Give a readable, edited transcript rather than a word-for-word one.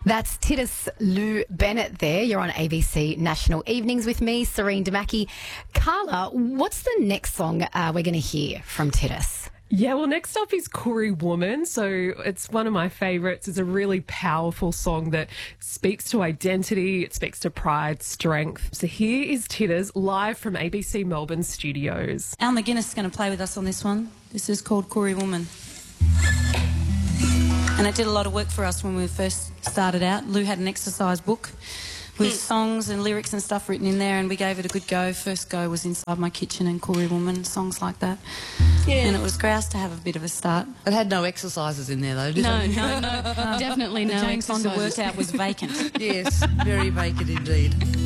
That's Titus Lou Bennett there. You're on ABC National Evenings with me, Serene Damaki. Carla, what's the next song we're going to hear from Titus? Yeah, well, next up is Koori Woman. So it's one of my favourites. It's a really powerful song that speaks to identity. It speaks to pride, strength. So here is Titus live from ABC Melbourne studios. Al McGuinness is going to play with us on this one. This is called Koori Woman. And it did a lot of work for us when we first started out. Lou had an exercise book with songs and lyrics and stuff written in there, and we gave it a good go. First go was Inside My Kitchen and Koori Woman, songs like that. Yeah. And it was grouse to have a bit of a start. It had no exercises in there, though, did it? No. Definitely no. James Fonda workout was vacant. Yes, very vacant indeed.